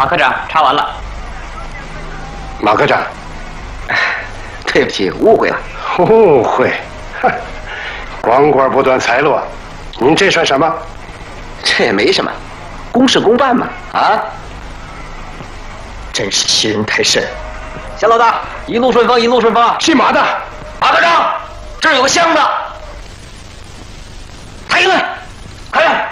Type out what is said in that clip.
马科长，查完了。 马科长， 对不起，误会了。 误会，光棍不断财路，您这算什么？ 这也没什么，公事公办嘛。啊！ 真是欺人太甚。夏老大，一路顺风，一路顺风。 姓马的， 马科长，这儿有个箱子，抬进来，快点！